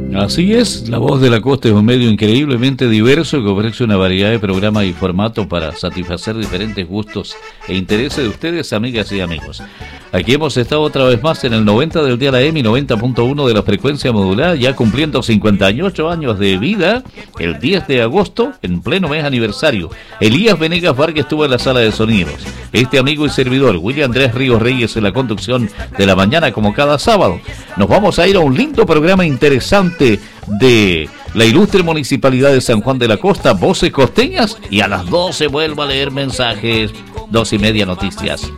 Así es, La Voz de la Costa es un medio increíblemente diverso que ofrece una variedad de programas y formatos para satisfacer diferentes gustos e intereses de ustedes, amigas y amigos. Aquí hemos estado otra vez más en el 90 del día la EMI, 90.1 de la frecuencia modulada, ya cumpliendo 58 años de vida, el 10 de agosto, en pleno mes aniversario. Elías Venegas Vargas estuvo en la sala de sonidos. Este amigo y servidor, William Andrés Ríos Reyes, en la conducción de la mañana, como cada sábado. Nos vamos a ir a un lindo programa interesante de la ilustre Municipalidad de San Juan de la Costa, Voces Costeñas, y a las 12 vuelvo a leer mensajes, 2:30 noticias.